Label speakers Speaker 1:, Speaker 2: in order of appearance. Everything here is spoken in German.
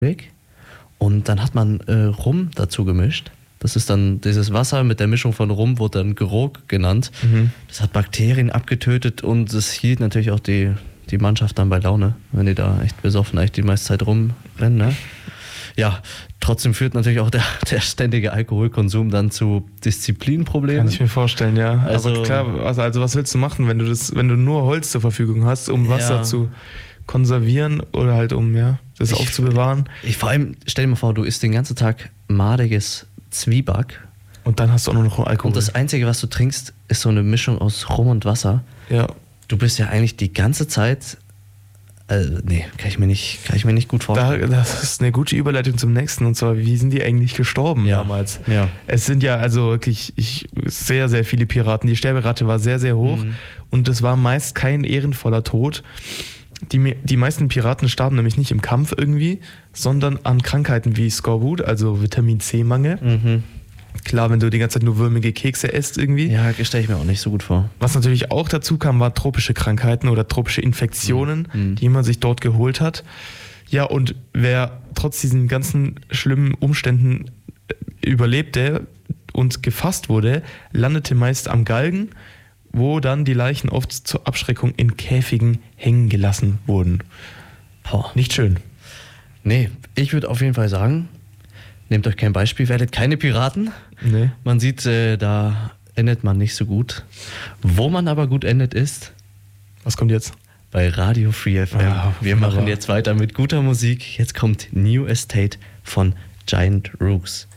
Speaker 1: und dann hat man Rum dazu gemischt. Das ist dann dieses Wasser mit der Mischung von Rum, wurde dann Grog genannt. Das hat Bakterien abgetötet und es hielt natürlich auch die Mannschaft dann bei Laune, wenn die da echt besoffen eigentlich die meiste Zeit rumrennen. Ne? Ja, trotzdem führt natürlich auch der ständige Alkoholkonsum dann zu Disziplinproblemen.
Speaker 2: Kann ich mir vorstellen, ja.
Speaker 1: Also,
Speaker 2: aber klar, also was willst du machen, wenn du nur Holz zur Verfügung hast, um Wasser zu konservieren oder halt um das aufzubewahren?
Speaker 1: Vor allem, stell dir mal vor, du isst den ganzen Tag madiges Zwieback.
Speaker 2: Und dann hast du auch nur noch Alkohol.
Speaker 1: Und das Einzige, was du trinkst, ist so eine Mischung aus Rum und Wasser.
Speaker 2: Ja.
Speaker 1: Du bist ja eigentlich die ganze Zeit... nee, kann ich mir nicht gut vorstellen.
Speaker 2: Das ist eine gute Überleitung zum nächsten. Und zwar, wie sind die eigentlich gestorben damals?
Speaker 1: Ja.
Speaker 2: Es sind ja also wirklich sehr, sehr viele Piraten. Die Sterberate war sehr, sehr hoch. Und es war meist kein ehrenvoller Tod. Die meisten Piraten starben nämlich nicht im Kampf irgendwie, sondern an Krankheiten wie Skorbut, also Vitamin-C-Mangel. Klar, wenn du die ganze Zeit nur würmige Kekse isst irgendwie.
Speaker 1: Ja, stelle ich mir auch nicht so gut vor.
Speaker 2: Was natürlich auch dazu kam, war tropische Krankheiten oder tropische Infektionen, die man sich dort geholt hat. Ja, und wer trotz diesen ganzen schlimmen Umständen überlebte und gefasst wurde, landete meist am Galgen, wo dann die Leichen oft zur Abschreckung in Käfigen hängen gelassen wurden. Nicht schön.
Speaker 1: Nee, ich würde auf jeden Fall sagen, nehmt euch kein Beispiel, werdet keine Piraten.
Speaker 2: Nee.
Speaker 1: Man sieht, da endet man nicht so gut. Wo man aber gut endet ist...
Speaker 2: Was kommt jetzt?
Speaker 1: Bei Radio Free FM. Wir machen jetzt weiter mit guter Musik. Jetzt kommt New Estate von Giant Rooks.